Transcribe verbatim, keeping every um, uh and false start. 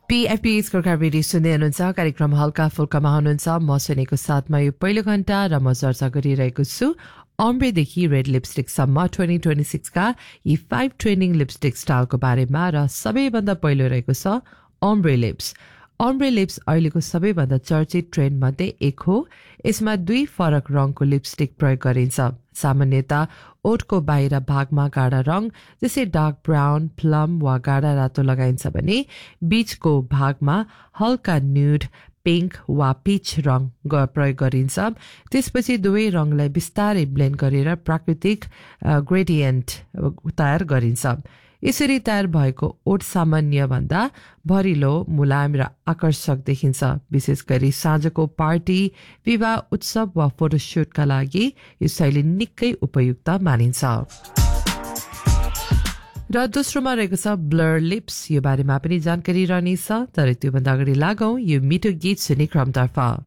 पीएफपीएस कर्काबेडी सुन्दै हुनुहुन्छ कार्यक्रम हल्का फुल्कामा हुनुहुन्छ म सुनेको साथमा यो पहिलो घण्टा र म चर्चा गरिरहेको छु अम्ब्रेदेखि रेड लिपस्टिकसम्म ट्वेन्टी ट्वेन्टी सिक्स का यी फाइभ ट्रेन्डिङ लिपस्टिक स्टाइलको बारेमा र सबैभन्दा पहिलो रहेको छ अम्ब्रे लिप्स अम्ब्रे लिप्स अहिलेको सबैभन्दा चर्चित ट्रेन्ड मध्ये एक हो यसमा दुई फरक रङको लिपस्टिक प्रयोग गरिन्छ सामान्यतः ओठको बाहिर भागमा गाढा रङ जस्तै डार्क ब्राउन प्लम वा गाढा रातो लगाइन्छ भने बीचको भागमा हल्का न्यूड पिंक वा पीच रङ प्रयोग गरिन्छ त्यसपछि दुवै रङलाई बिस्तारै ब्लेन्ड गरेर प्राकृतिक ग्रेडियन्ट तयार गरिन्छ यसरी तयार भएको ओठ सामान्य भन्दा भरिलो मुलायम र आकर्षक देखिन्छ विशेष गरी साँझको पार्टी विवाह उत्सव वा फोटोशुटका लागि यो शैली निकै उपयुक्त मानिन्छ र दोस्रोमा रहेको छ ब्लर लिप्स यो बारेमा पनि जानकारी रहनेछ तर त्योभन्दा अगाडि लागौं यो मिठो गीत सुन्ने क्रमतर्फ